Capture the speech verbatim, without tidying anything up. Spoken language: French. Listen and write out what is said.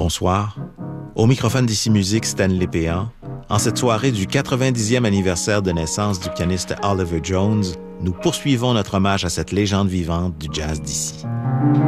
Bonsoir. Au microphone d'Ici Musique, Stanley Péan. En cette soirée du quatre-vingt-dixième anniversaire de naissance du pianiste Oliver Jones, nous poursuivons notre hommage à cette légende vivante du jazz d'ici.